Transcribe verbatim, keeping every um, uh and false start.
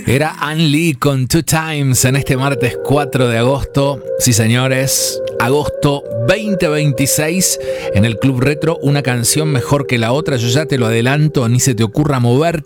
Era Ann Lee con Two Times en este martes cuatro de agosto. Sí, señores, agosto veinte veintiséis en el Club Retro. Una canción mejor que la otra, yo ya te lo adelanto, ni se te ocurra moverte.